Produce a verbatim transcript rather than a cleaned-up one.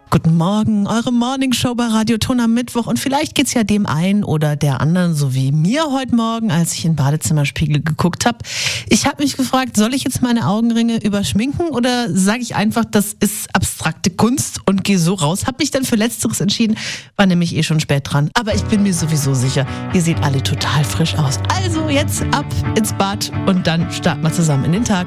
Guten Morgen, eure Morningshow bei Radio Ton am Mittwoch und vielleicht geht's ja dem einen oder der anderen so wie mir heute Morgen, als ich in den Badezimmerspiegel geguckt habe. Ich habe mich gefragt, soll ich jetzt meine Augenringe überschminken oder sage ich einfach, das ist abstrakte Kunst und gehe so raus? Habe mich dann für Letzteres entschieden, war nämlich eh schon spät dran. Aber ich bin mir sowieso sicher, ihr seht alle total frisch aus. Also jetzt ab ins Bad und dann starten wir zusammen in den Tag.